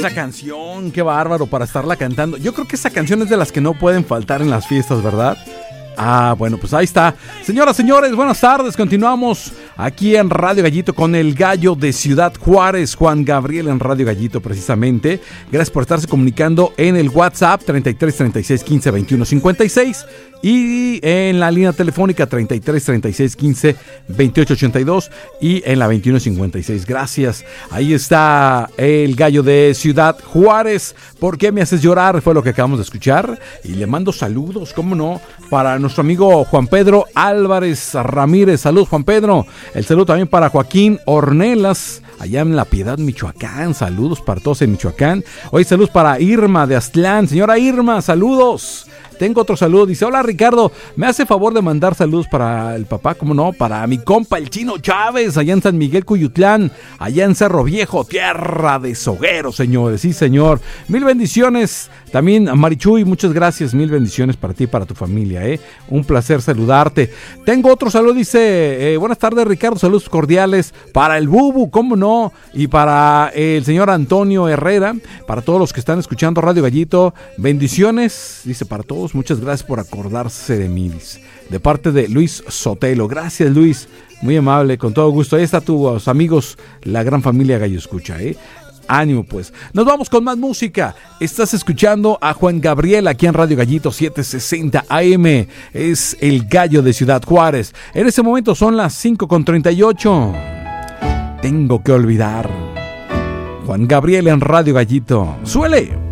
esa canción, qué bárbaro para estarla cantando. Yo creo que esa canción es de las que no pueden faltar en las fiestas, ¿verdad? Ah, bueno, pues ahí está. Señoras, señores, buenas tardes. Continuamos aquí en Radio Gallito con el gallo de Ciudad Juárez, Juan Gabriel en Radio Gallito precisamente. Gracias por estarse comunicando en el WhatsApp 33 36 15 21 56 y en la línea telefónica 33 36 15 28 82 y en la 21 56. Gracias. Ahí está el gallo de Ciudad Juárez. ¿Por qué me haces llorar? Fue lo que acabamos de escuchar. Y le mando saludos, cómo no, para nuestro amigo Juan Pedro Álvarez Ramírez. Saludos, Juan Pedro. El saludo también para Joaquín Ornelas, allá en La Piedad, Michoacán. Saludos para todos en Michoacán. Hoy saludos para Irma de Aztlán. Señora Irma, saludos. Tengo otro saludo, dice: hola Ricardo, me hace favor de mandar saludos para el papá, ¿cómo no? Para mi compa el Chino Chávez, allá en San Miguel Cuyutlán, allá en Cerro Viejo, tierra de sogueros, señores, sí señor. Mil bendiciones, también a Marichuy, muchas gracias, mil bendiciones para ti y para tu familia, un placer saludarte. Tengo otro saludo, dice: buenas tardes Ricardo, saludos cordiales para el Bubu, ¿cómo no? Y para el señor Antonio Herrera, para todos los que están escuchando Radio Gallito, bendiciones, dice, para todos. Muchas gracias por acordarse de mí, de parte de Luis Sotelo. Gracias, Luis, muy amable, con todo gusto. Ahí está tus amigos, la gran familia Gallo Escucha, Ánimo, pues. Nos vamos con más música. Estás escuchando a Juan Gabriel aquí en Radio Gallito 760 AM. Es el gallo de Ciudad Juárez. En ese momento son las 5:38. Tengo que olvidar. Juan Gabriel en Radio Gallito. ¡Suele!